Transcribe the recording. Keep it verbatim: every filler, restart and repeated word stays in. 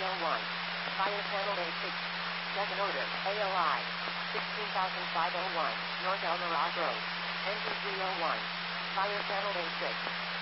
oh one. Fire channel A six. Second order, A O I. sixteen thousand five oh one, North El Mirage Road. Engine three oh one. Fire channel A six.